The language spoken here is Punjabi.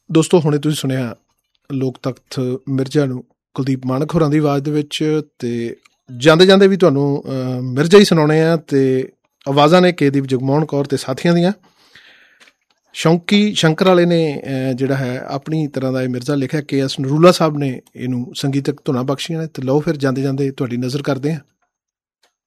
ਦੋਸਤੋ, ਹੁਣੇ ਤੁਸੀਂ ਸੁਣਿਆ ਲੋਕ ਤਖਤ ਮਿਰਜ਼ਾ ਨੂੰ ਕੁਲਦੀਪ ਮਾਣਕ ਹੋਰਾਂ ਦੀ ਆਵਾਜ਼ ਦੇ ਵਿੱਚ। ਅਤੇ ਜਾਂਦੇ ਜਾਂਦੇ ਵੀ ਤੁਹਾਨੂੰ ਮਿਰਜ਼ਾ ਹੀ ਸੁਣਾਉਣੇ ਆ। ਅਤੇ ਆਵਾਜ਼ਾਂ ਨੇ ਕੇਦੀਪ ਜਗਮੋਹਨ ਕੌਰ ਅਤੇ ਸਾਥੀਆਂ ਦੀਆਂ। ਸ਼ੌਂਕੀ ਸ਼ੰਕਰ ਵਾਲੇ ਨੇ ਜਿਹੜਾ ਹੈ ਆਪਣੀ ਤਰ੍ਹਾਂ ਦਾ ਇਹ ਮਿਰਜ਼ਾ ਲਿਖਿਆ। KS ਨਰੂਲਾ ਸਾਹਿਬ ਨੇ ਇਹਨੂੰ ਸੰਗੀਤਕ ਧੁਨਾਂ ਬਖਸ਼ੀਆਂ ਨੇ। ਅਤੇ ਲਓ ਫਿਰ ਜਾਂਦੇ ਜਾਂਦੇ ਤੁਹਾਡੀ ਨਜ਼ਰ ਕਰਦੇ ਹਾਂ।